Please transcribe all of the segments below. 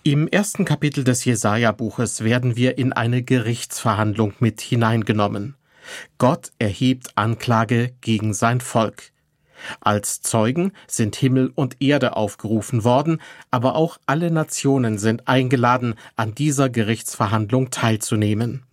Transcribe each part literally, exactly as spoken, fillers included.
Im ersten Kapitel des Jesaja-Buches werden wir in eine Gerichtsverhandlung mit hineingenommen. Gott erhebt Anklage gegen sein Volk. Als Zeugen sind Himmel und Erde aufgerufen worden, aber auch alle Nationen sind eingeladen, an dieser Gerichtsverhandlung teilzunehmen.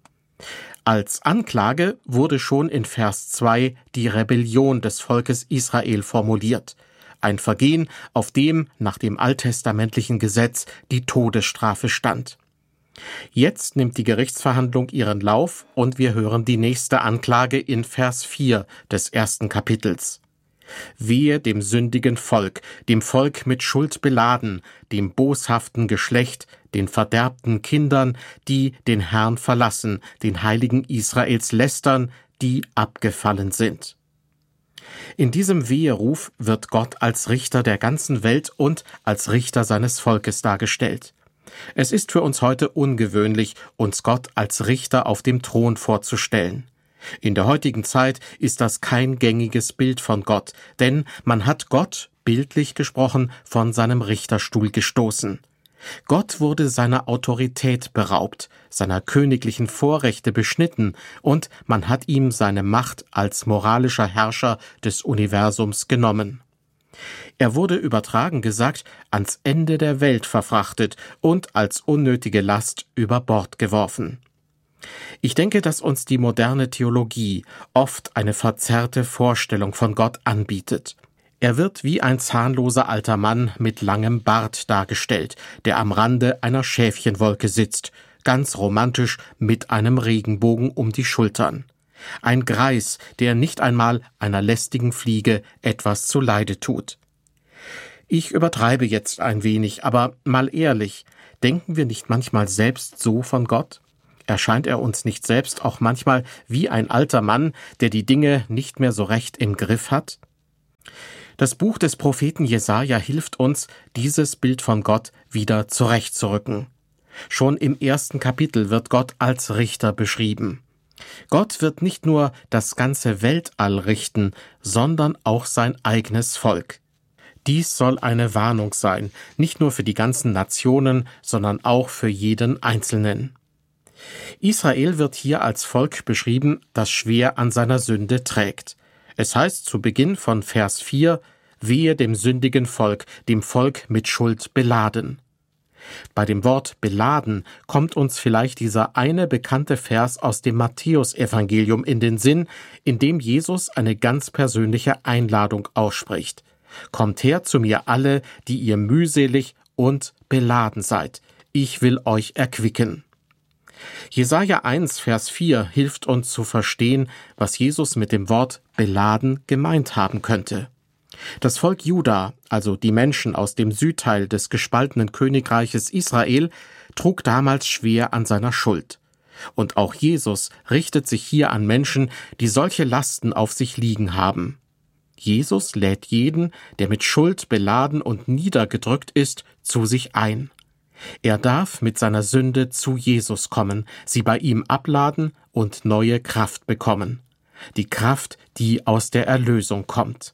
Als Anklage wurde schon in Vers zwei die Rebellion des Volkes Israel formuliert. Ein Vergehen, auf dem nach dem alttestamentlichen Gesetz die Todesstrafe stand. Jetzt nimmt die Gerichtsverhandlung ihren Lauf und wir hören die nächste Anklage in Vers vier des ersten Kapitels. Wehe dem sündigen Volk, dem Volk mit Schuld beladen, dem boshaften Geschlecht, den verderbten Kindern, die den Herrn verlassen, den Heiligen Israels lästern, die abgefallen sind. In diesem Weheruf wird Gott als Richter der ganzen Welt und als Richter seines Volkes dargestellt. Es ist für uns heute ungewöhnlich, uns Gott als Richter auf dem Thron vorzustellen. In der heutigen Zeit ist das kein gängiges Bild von Gott, denn man hat Gott, bildlich gesprochen, von seinem Richterstuhl gestoßen. Gott wurde seiner Autorität beraubt, seiner königlichen Vorrechte beschnitten und man hat ihm seine Macht als moralischer Herrscher des Universums genommen. Er wurde, übertragen gesagt, ans Ende der Welt verfrachtet und als unnötige Last über Bord geworfen. Ich denke, dass uns die moderne Theologie oft eine verzerrte Vorstellung von Gott anbietet. Er wird wie ein zahnloser alter Mann mit langem Bart dargestellt, der am Rande einer Schäfchenwolke sitzt, ganz romantisch mit einem Regenbogen um die Schultern. Ein Greis, der nicht einmal einer lästigen Fliege etwas zuleide tut. Ich übertreibe jetzt ein wenig, aber mal ehrlich, denken wir nicht manchmal selbst so von Gott? Erscheint er uns nicht selbst auch manchmal wie ein alter Mann, der die Dinge nicht mehr so recht im Griff hat? Das Buch des Propheten Jesaja hilft uns, dieses Bild von Gott wieder zurechtzurücken. Schon im ersten Kapitel wird Gott als Richter beschrieben. Gott wird nicht nur das ganze Weltall richten, sondern auch sein eigenes Volk. Dies soll eine Warnung sein, nicht nur für die ganzen Nationen, sondern auch für jeden Einzelnen. Israel wird hier als Volk beschrieben, das schwer an seiner Sünde trägt. Es heißt zu Beginn von Vers vier, wehe dem sündigen Volk, dem Volk mit Schuld beladen. Bei dem Wort beladen kommt uns vielleicht dieser eine bekannte Vers aus dem Matthäusevangelium in den Sinn, in dem Jesus eine ganz persönliche Einladung ausspricht. Kommt her zu mir alle, die ihr mühselig und beladen seid. Ich will euch erquicken. Jesaja eins, Vers vier hilft uns zu verstehen, was Jesus mit dem Wort beladen gemeint haben könnte. Das Volk Juda, also die Menschen aus dem Südteil des gespaltenen Königreiches Israel, trug damals schwer an seiner Schuld. Und auch Jesus richtet sich hier an Menschen, die solche Lasten auf sich liegen haben. Jesus lädt jeden, der mit Schuld beladen und niedergedrückt ist, zu sich ein. Er darf mit seiner Sünde zu Jesus kommen, sie bei ihm abladen und neue Kraft bekommen. Die Kraft, die aus der Erlösung kommt.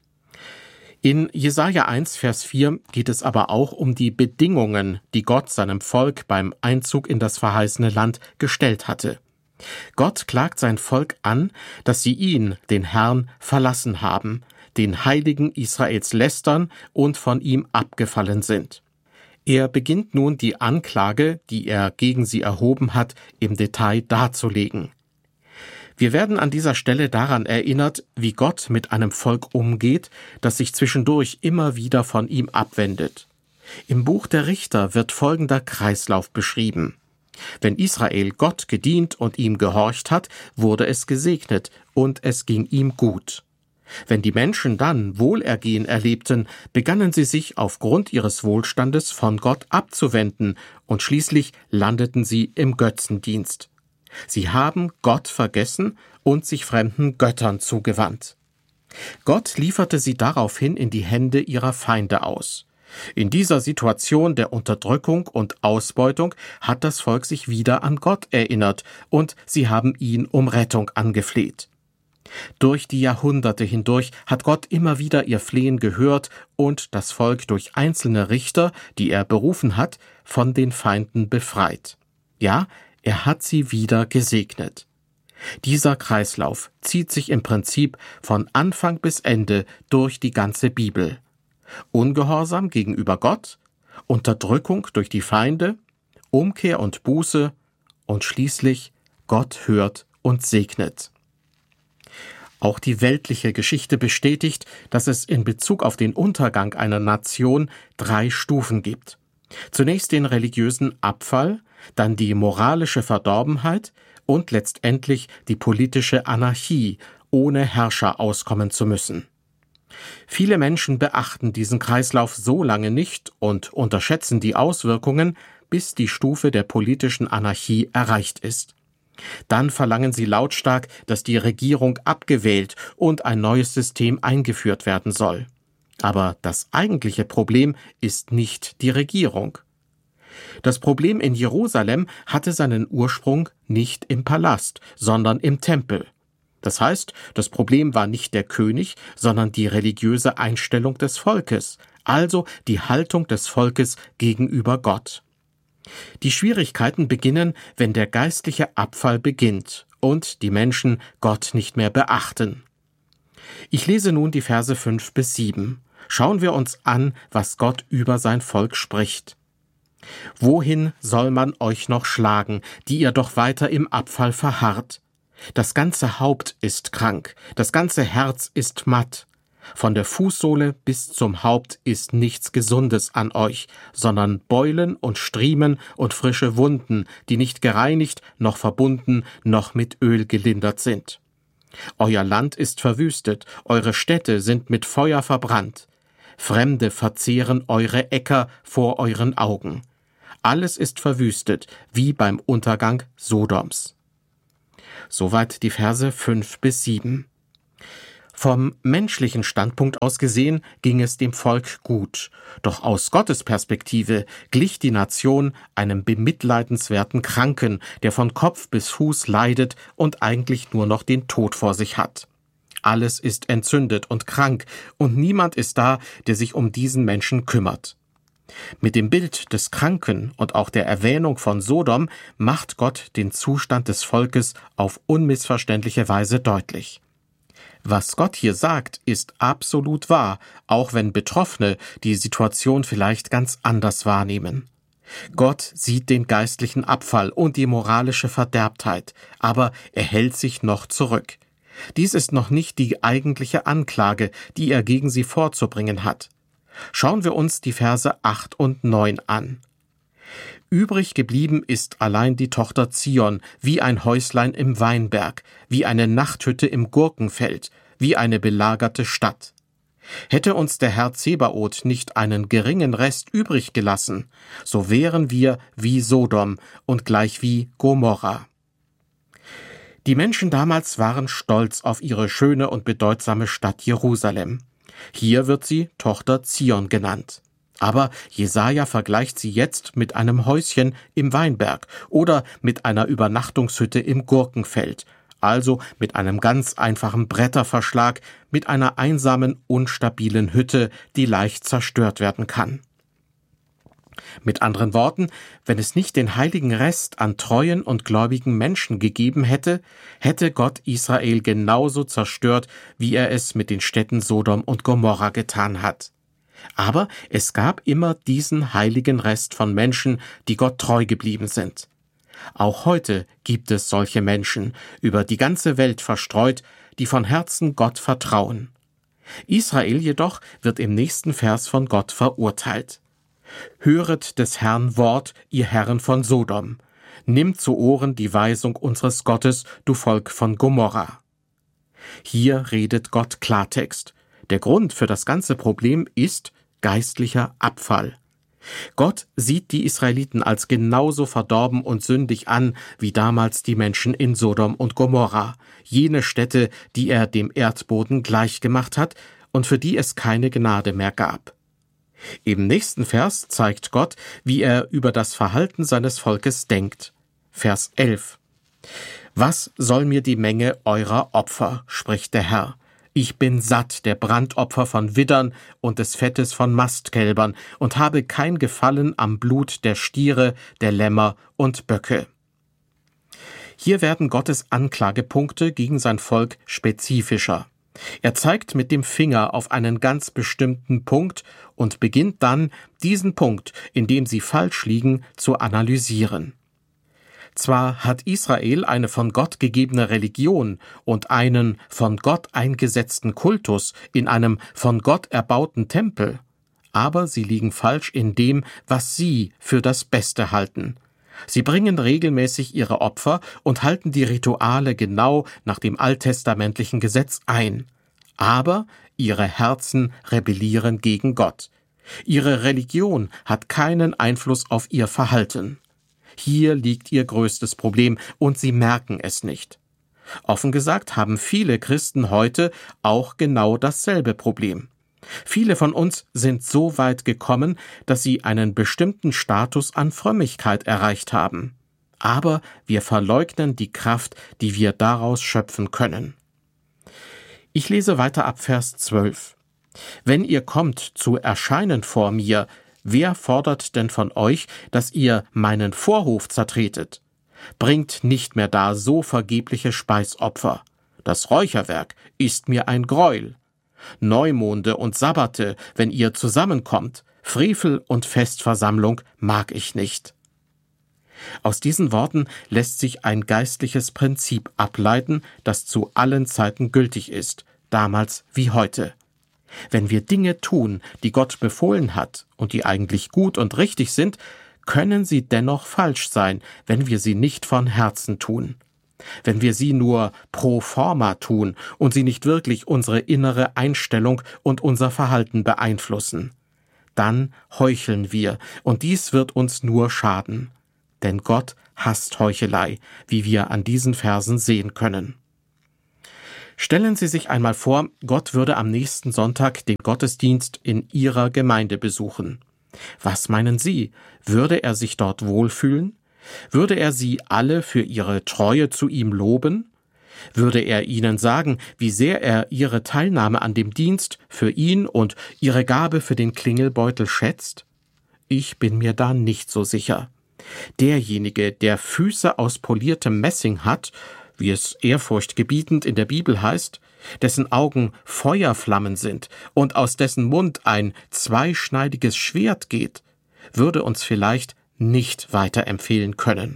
In Jesaja eins, Vers vier geht es aber auch um die Bedingungen, die Gott seinem Volk beim Einzug in das verheißene Land gestellt hatte. Gott klagt sein Volk an, dass sie ihn, den Herrn, verlassen haben, den Heiligen Israels lästern und von ihm abgefallen sind. Er beginnt nun die Anklage, die er gegen sie erhoben hat, im Detail darzulegen. Wir werden an dieser Stelle daran erinnert, wie Gott mit einem Volk umgeht, das sich zwischendurch immer wieder von ihm abwendet. Im Buch der Richter wird folgender Kreislauf beschrieben. Wenn Israel Gott gedient und ihm gehorcht hat, wurde es gesegnet und es ging ihm gut. Wenn die Menschen dann Wohlergehen erlebten, begannen sie sich aufgrund ihres Wohlstandes von Gott abzuwenden und schließlich landeten sie im Götzendienst. Sie haben Gott vergessen und sich fremden Göttern zugewandt. Gott lieferte sie daraufhin in die Hände ihrer Feinde aus. In dieser Situation der Unterdrückung und Ausbeutung hat das Volk sich wieder an Gott erinnert und sie haben ihn um Rettung angefleht. Durch die Jahrhunderte hindurch hat Gott immer wieder ihr Flehen gehört und das Volk durch einzelne Richter, die er berufen hat, von den Feinden befreit. Ja, er hat sie wieder gesegnet. Dieser Kreislauf zieht sich im Prinzip von Anfang bis Ende durch die ganze Bibel. Ungehorsam gegenüber Gott, Unterdrückung durch die Feinde, Umkehr und Buße und schließlich Gott hört und segnet. Auch die weltliche Geschichte bestätigt, dass es in Bezug auf den Untergang einer Nation drei Stufen gibt. Zunächst den religiösen Abfall, dann die moralische Verdorbenheit und letztendlich die politische Anarchie, ohne Herrscher auskommen zu müssen. Viele Menschen beachten diesen Kreislauf so lange nicht und unterschätzen die Auswirkungen, bis die Stufe der politischen Anarchie erreicht ist. Dann verlangen sie lautstark, dass die Regierung abgewählt und ein neues System eingeführt werden soll. Aber das eigentliche Problem ist nicht die Regierung. Das Problem in Jerusalem hatte seinen Ursprung nicht im Palast, sondern im Tempel. Das heißt, das Problem war nicht der König, sondern die religiöse Einstellung des Volkes, also die Haltung des Volkes gegenüber Gott. Die Schwierigkeiten beginnen, wenn der geistliche Abfall beginnt und die Menschen Gott nicht mehr beachten. Ich lese nun die Verse fünf bis sieben. Schauen wir uns an, was Gott über sein Volk spricht. Wohin soll man euch noch schlagen, die ihr doch weiter im Abfall verharrt? Das ganze Haupt ist krank, das ganze Herz ist matt. Von der Fußsohle bis zum Haupt ist nichts Gesundes an euch, sondern Beulen und Striemen und frische Wunden, die nicht gereinigt, noch verbunden, noch mit Öl gelindert sind. Euer Land ist verwüstet, eure Städte sind mit Feuer verbrannt. Fremde verzehren eure Äcker vor euren Augen. Alles ist verwüstet, wie beim Untergang Sodoms. Soweit die Verse fünf bis sieben. Vom menschlichen Standpunkt aus gesehen ging es dem Volk gut, doch aus Gottes Perspektive glich die Nation einem bemitleidenswerten Kranken, der von Kopf bis Fuß leidet und eigentlich nur noch den Tod vor sich hat. Alles ist entzündet und krank, und niemand ist da, der sich um diesen Menschen kümmert. Mit dem Bild des Kranken und auch der Erwähnung von Sodom macht Gott den Zustand des Volkes auf unmissverständliche Weise deutlich. Was Gott hier sagt, ist absolut wahr, auch wenn Betroffene die Situation vielleicht ganz anders wahrnehmen. Gott sieht den geistlichen Abfall und die moralische Verderbtheit, aber er hält sich noch zurück. Dies ist noch nicht die eigentliche Anklage, die er gegen sie vorzubringen hat. Schauen wir uns die Verse acht und neun an. Übrig geblieben ist allein die Tochter Zion, wie ein Häuslein im Weinberg, wie eine Nachthütte im Gurkenfeld, wie eine belagerte Stadt. Hätte uns der Herr Zebaoth nicht einen geringen Rest übrig gelassen, so wären wir wie Sodom und gleich wie Gomorra. Die Menschen damals waren stolz auf ihre schöne und bedeutsame Stadt Jerusalem. Hier wird sie Tochter Zion genannt. Aber Jesaja vergleicht sie jetzt mit einem Häuschen im Weinberg oder mit einer Übernachtungshütte im Gurkenfeld, also mit einem ganz einfachen Bretterverschlag, mit einer einsamen, unstabilen Hütte, die leicht zerstört werden kann. Mit anderen Worten, wenn es nicht den heiligen Rest an treuen und gläubigen Menschen gegeben hätte, hätte Gott Israel genauso zerstört, wie er es mit den Städten Sodom und Gomorra getan hat. Aber es gab immer diesen heiligen Rest von Menschen, die Gott treu geblieben sind. Auch heute gibt es solche Menschen, über die ganze Welt verstreut, die von Herzen Gott vertrauen. Israel jedoch wird im nächsten Vers von Gott verurteilt. Höret des Herrn Wort, ihr Herren von Sodom. Nimmt zu Ohren die Weisung unseres Gottes, du Volk von Gomorra. Hier redet Gott Klartext. Der Grund für das ganze Problem ist geistlicher Abfall. Gott sieht die Israeliten als genauso verdorben und sündig an wie damals die Menschen in Sodom und Gomorra, jene Städte, die er dem Erdboden gleichgemacht hat und für die es keine Gnade mehr gab. Im nächsten Vers zeigt Gott, wie er über das Verhalten seines Volkes denkt. Vers elf. Was soll mir die Menge eurer Opfer, spricht der Herr. Ich bin satt der Brandopfer von Widdern und des Fettes von Mastkälbern und habe kein Gefallen am Blut der Stiere, der Lämmer und Böcke. Hier werden Gottes Anklagepunkte gegen sein Volk spezifischer. Er zeigt mit dem Finger auf einen ganz bestimmten Punkt und beginnt dann, diesen Punkt, in dem sie falsch liegen, zu analysieren. Zwar hat Israel eine von Gott gegebene Religion und einen von Gott eingesetzten Kultus in einem von Gott erbauten Tempel, aber sie liegen falsch in dem, was sie für das Beste halten. Sie bringen regelmäßig ihre Opfer und halten die Rituale genau nach dem alttestamentlichen Gesetz ein. Aber ihre Herzen rebellieren gegen Gott. Ihre Religion hat keinen Einfluss auf ihr Verhalten. Hier liegt ihr größtes Problem, und sie merken es nicht. Offen gesagt haben viele Christen heute auch genau dasselbe Problem. Viele von uns sind so weit gekommen, dass sie einen bestimmten Status an Frömmigkeit erreicht haben. Aber wir verleugnen die Kraft, die wir daraus schöpfen können. Ich lese weiter ab Vers zwölf. Wenn ihr kommt zu erscheinen vor mir, wer fordert denn von euch, dass ihr meinen Vorhof zertretet? Bringt nicht mehr da so vergebliche Speisopfer. Das Räucherwerk ist mir ein Greuel. Neumonde und Sabbate, wenn ihr zusammenkommt, Frevel und Festversammlung mag ich nicht. Aus diesen Worten lässt sich ein geistliches Prinzip ableiten, das zu allen Zeiten gültig ist, damals wie heute. Wenn wir Dinge tun, die Gott befohlen hat und die eigentlich gut und richtig sind, können sie dennoch falsch sein, wenn wir sie nicht von Herzen tun. Wenn wir sie nur pro forma tun und sie nicht wirklich unsere innere Einstellung und unser Verhalten beeinflussen, dann heucheln wir, und dies wird uns nur schaden. Denn Gott hasst Heuchelei, wie wir an diesen Versen sehen können. Stellen Sie sich einmal vor, Gott würde am nächsten Sonntag den Gottesdienst in Ihrer Gemeinde besuchen. Was meinen Sie, würde er sich dort wohlfühlen? Würde er Sie alle für Ihre Treue zu ihm loben? Würde er Ihnen sagen, wie sehr er Ihre Teilnahme an dem Dienst für ihn und Ihre Gabe für den Klingelbeutel schätzt? Ich bin mir da nicht so sicher. Derjenige, der Füße aus poliertem Messing hat, wie es ehrfurchtgebietend in der Bibel heißt, dessen Augen Feuerflammen sind und aus dessen Mund ein zweischneidiges Schwert geht, würde uns vielleicht nicht weiterempfehlen können.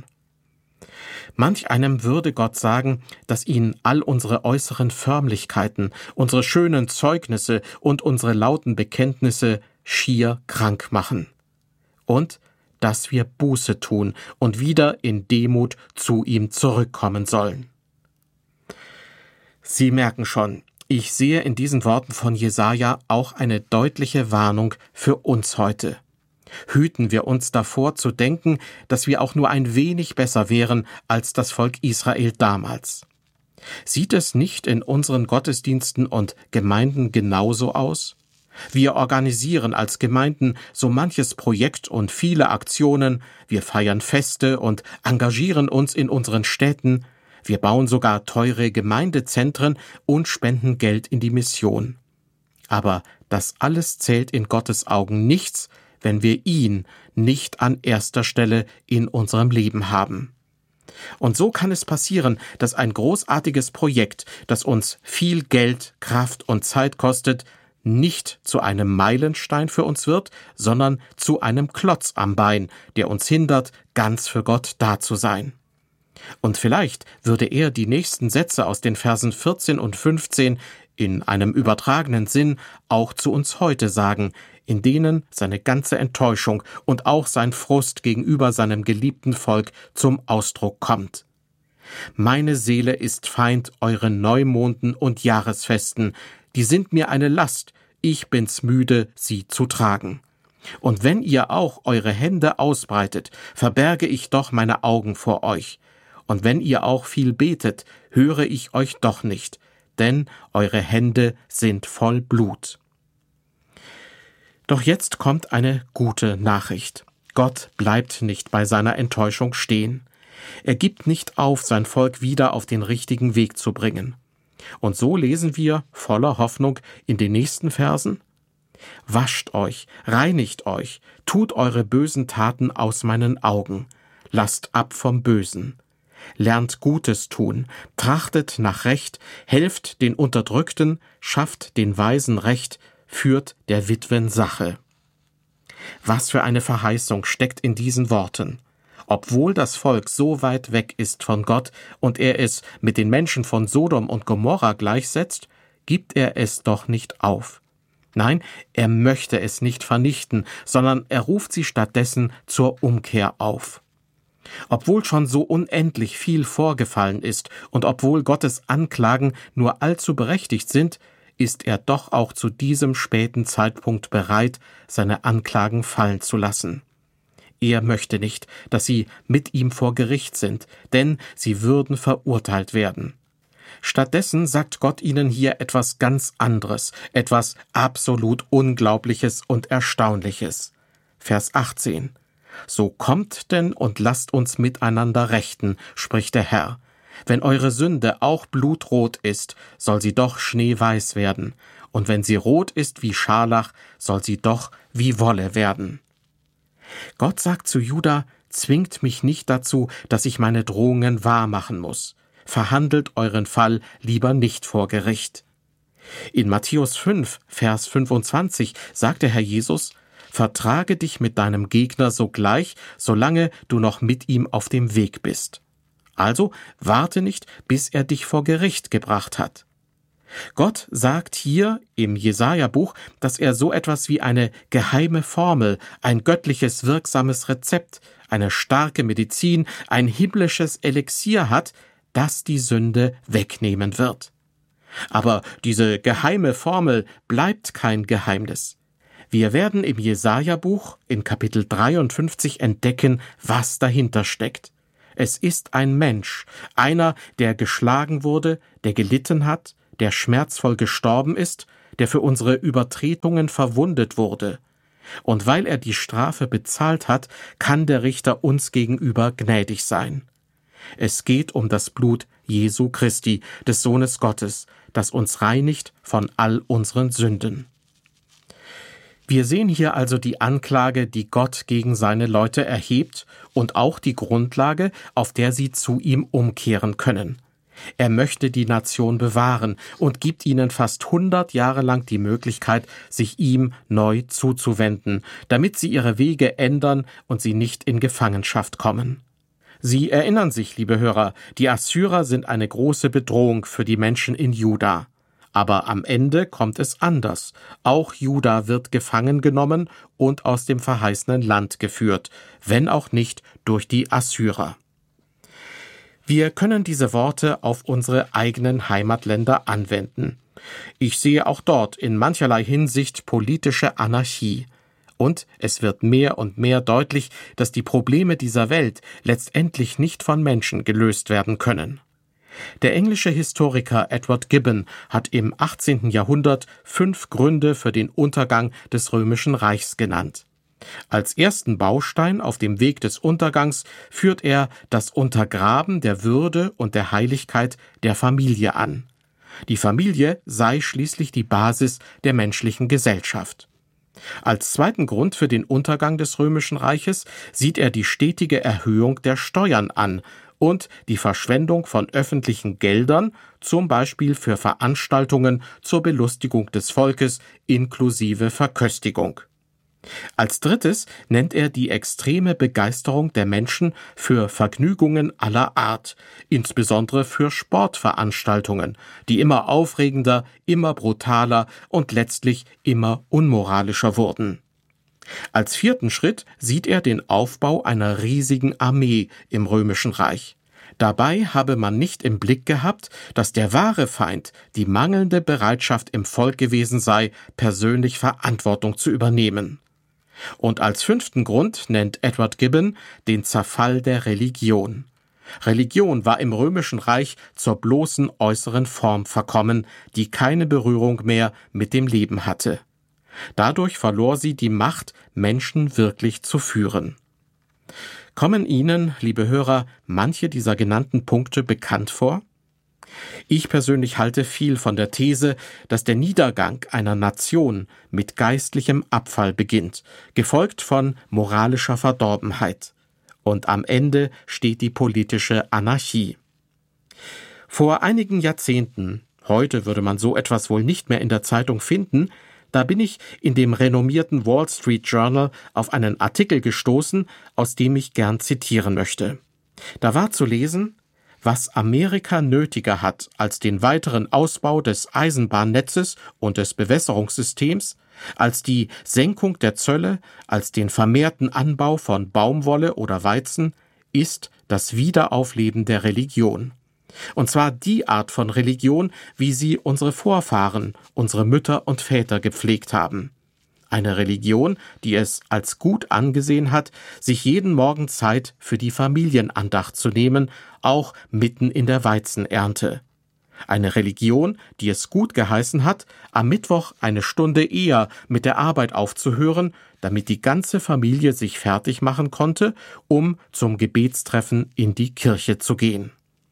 Manch einem würde Gott sagen, dass ihn all unsere äußeren Förmlichkeiten, unsere schönen Zeugnisse und unsere lauten Bekenntnisse schier krank machen. Und dass wir Buße tun und wieder in Demut zu ihm zurückkommen sollen. Sie merken schon, ich sehe in diesen Worten von Jesaja auch eine deutliche Warnung für uns heute. Hüten wir uns davor zu denken, dass wir auch nur ein wenig besser wären als das Volk Israel damals. Sieht es nicht in unseren Gottesdiensten und Gemeinden genauso aus? Wir organisieren als Gemeinden so manches Projekt und viele Aktionen, wir feiern Feste und engagieren uns in unseren Städten, wir bauen sogar teure Gemeindezentren und spenden Geld in die Mission. Aber das alles zählt in Gottes Augen nichts, wenn wir ihn nicht an erster Stelle in unserem Leben haben. Und so kann es passieren, dass ein großartiges Projekt, das uns viel Geld, Kraft und Zeit kostet, nicht zu einem Meilenstein für uns wird, sondern zu einem Klotz am Bein, der uns hindert, ganz für Gott da zu sein. Und vielleicht würde er die nächsten Sätze aus den Versen vierzehn und fünfzehn in einem übertragenen Sinn auch zu uns heute sagen, in denen seine ganze Enttäuschung und auch sein Frust gegenüber seinem geliebten Volk zum Ausdruck kommt. Meine Seele ist Feind euren Neumonden und Jahresfesten, die sind mir eine Last, ich bin's müde, sie zu tragen. Und wenn ihr auch eure Hände ausbreitet, verberge ich doch meine Augen vor euch. Und wenn ihr auch viel betet, höre ich euch doch nicht, denn eure Hände sind voll Blut. Doch jetzt kommt eine gute Nachricht. Gott bleibt nicht bei seiner Enttäuschung stehen. Er gibt nicht auf, sein Volk wieder auf den richtigen Weg zu bringen. Und so lesen wir voller Hoffnung in den nächsten Versen: Wascht euch, reinigt euch, tut eure bösen Taten aus meinen Augen, lasst ab vom Bösen. Lernt Gutes tun, trachtet nach Recht, helft den Unterdrückten, schafft den Weisen Recht, führt der Witwen Sache. Was für eine Verheißung steckt in diesen Worten. Obwohl das Volk so weit weg ist von Gott und er es mit den Menschen von Sodom und Gomorra gleichsetzt, gibt er es doch nicht auf. Nein, er möchte es nicht vernichten, sondern er ruft sie stattdessen zur Umkehr auf. Obwohl schon so unendlich viel vorgefallen ist und obwohl Gottes Anklagen nur allzu berechtigt sind, ist er doch auch zu diesem späten Zeitpunkt bereit, seine Anklagen fallen zu lassen. Er möchte nicht, dass sie mit ihm vor Gericht sind, denn sie würden verurteilt werden. Stattdessen sagt Gott ihnen hier etwas ganz anderes, etwas absolut Unglaubliches und Erstaunliches. Vers achtzehn. So kommt denn und lasst uns miteinander rechten, spricht der Herr. Wenn eure Sünde auch blutrot ist, soll sie doch schneeweiß werden, und wenn sie rot ist wie Scharlach, soll sie doch wie Wolle werden. Gott sagt zu Juda: Zwingt mich nicht dazu, dass ich meine Drohungen wahrmachen muss. Verhandelt euren Fall lieber nicht vor Gericht. In Matthäus fünf, Vers fünfundzwanzig sagt der Herr Jesus: Vertrage dich mit deinem Gegner sogleich, solange du noch mit ihm auf dem Weg bist. Also warte nicht, bis er dich vor Gericht gebracht hat. Gott sagt hier im Jesaja-Buch, dass er so etwas wie eine geheime Formel, ein göttliches wirksames Rezept, eine starke Medizin, ein himmlisches Elixier hat, das die Sünde wegnehmen wird. Aber diese geheime Formel bleibt kein Geheimnis. Wir werden im Jesaja-Buch in Kapitel dreiundfünfzig entdecken, was dahinter steckt. Es ist ein Mensch, einer, der geschlagen wurde, der gelitten hat, der schmerzvoll gestorben ist, der für unsere Übertretungen verwundet wurde. Und weil er die Strafe bezahlt hat, kann der Richter uns gegenüber gnädig sein. Es geht um das Blut Jesu Christi, des Sohnes Gottes, das uns reinigt von all unseren Sünden. Wir sehen hier also die Anklage, die Gott gegen seine Leute erhebt, und auch die Grundlage, auf der sie zu ihm umkehren können. Er möchte die Nation bewahren und gibt ihnen fast hundert Jahre lang die Möglichkeit, sich ihm neu zuzuwenden, damit sie ihre Wege ändern und sie nicht in Gefangenschaft kommen. Sie erinnern sich, liebe Hörer, die Assyrer sind eine große Bedrohung für die Menschen in Juda. Aber am Ende kommt es anders. Auch Juda wird gefangen genommen und aus dem verheißenen Land geführt, wenn auch nicht durch die Assyrer. Wir können diese Worte auf unsere eigenen Heimatländer anwenden. Ich sehe auch dort in mancherlei Hinsicht politische Anarchie. Und es wird mehr und mehr deutlich, dass die Probleme dieser Welt letztendlich nicht von Menschen gelöst werden können. Der englische Historiker Edward Gibbon hat im achtzehnten Jahrhundert fünf Gründe für den Untergang des Römischen Reichs genannt. Als ersten Baustein auf dem Weg des Untergangs führt er das Untergraben der Würde und der Heiligkeit der Familie an. Die Familie sei schließlich die Basis der menschlichen Gesellschaft. Als zweiten Grund für den Untergang des Römischen Reiches sieht er die stetige Erhöhung der Steuern an und die Verschwendung von öffentlichen Geldern, zum Beispiel für Veranstaltungen zur Belustigung des Volkes inklusive Verköstigung. Als drittes nennt er die extreme Begeisterung der Menschen für Vergnügungen aller Art, insbesondere für Sportveranstaltungen, die immer aufregender, immer brutaler und letztlich immer unmoralischer wurden. Als vierten Schritt sieht er den Aufbau einer riesigen Armee im Römischen Reich. Dabei habe man nicht im Blick gehabt, dass der wahre Feind die mangelnde Bereitschaft im Volk gewesen sei, persönlich Verantwortung zu übernehmen. Und als fünften Grund nennt Edward Gibbon den Zerfall der Religion. Religion war im Römischen Reich zur bloßen äußeren Form verkommen, die keine Berührung mehr mit dem Leben hatte. Dadurch verlor sie die Macht, Menschen wirklich zu führen. Kommen Ihnen, liebe Hörer, manche dieser genannten Punkte bekannt vor? Ich persönlich halte viel von der These, dass der Niedergang einer Nation mit geistlichem Abfall beginnt, gefolgt von moralischer Verdorbenheit. Und am Ende steht die politische Anarchie. Vor einigen Jahrzehnten, heute würde man so etwas wohl nicht mehr in der Zeitung finden, da bin ich in dem renommierten Wall Street Journal auf einen Artikel gestoßen, aus dem ich gern zitieren möchte. Da war zu lesen: Was Amerika nötiger hat als den weiteren Ausbau des Eisenbahnnetzes und des Bewässerungssystems, als die Senkung der Zölle, als den vermehrten Anbau von Baumwolle oder Weizen, ist das Wiederaufleben der Religion. Und zwar die Art von Religion, wie sie unsere Vorfahren, unsere Mütter und Väter gepflegt haben. Eine Religion, die es als gut angesehen hat, sich jeden Morgen Zeit für die Familienandacht zu nehmen, auch mitten in der Weizenernte. Eine Religion, die es gut geheißen hat, am Mittwoch eine Stunde eher mit der Arbeit aufzuhören, damit die ganze Familie sich fertig machen konnte, um zum Gebetstreffen in die Kirche zu gehen.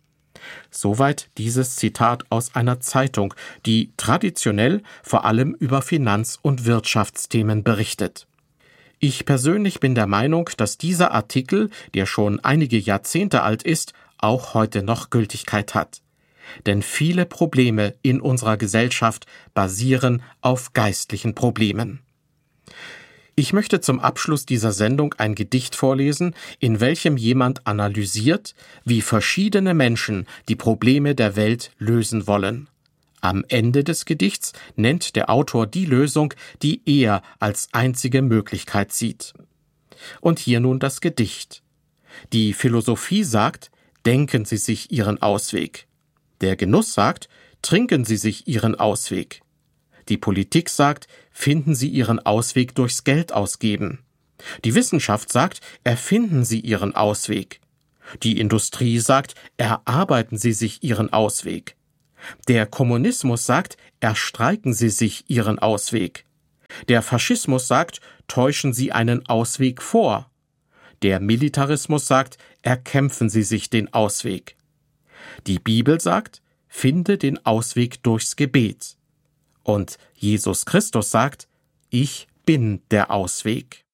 Soweit dieses Zitat aus einer Zeitung, die traditionell vor allem über Finanz- und Wirtschaftsthemen berichtet. Ich persönlich bin der Meinung, dass dieser Artikel, der schon einige Jahrzehnte alt ist, auch heute noch Gültigkeit hat. Denn viele Probleme in unserer Gesellschaft basieren auf geistlichen Problemen. Ich möchte zum Abschluss dieser Sendung ein Gedicht vorlesen, in welchem jemand analysiert, wie verschiedene Menschen die Probleme der Welt lösen wollen. Am Ende des Gedichts nennt der Autor die Lösung, die er als einzige Möglichkeit sieht. Und hier nun das Gedicht. Die Philosophie sagt, denken Sie sich Ihren Ausweg. Der Genuss sagt, trinken Sie sich Ihren Ausweg. Die Politik sagt, finden Sie Ihren Ausweg durchs Geld ausgeben. Die Wissenschaft sagt, erfinden Sie Ihren Ausweg. Die Industrie sagt, erarbeiten Sie sich Ihren Ausweg. Der Kommunismus sagt, erstreiken Sie sich Ihren Ausweg. Der Faschismus sagt, täuschen Sie einen Ausweg vor. Der Militarismus sagt, erkämpfen Sie sich den Ausweg. Die Bibel sagt, finde den Ausweg durchs Gebet. Und Jesus Christus sagt, ich bin der Ausweg.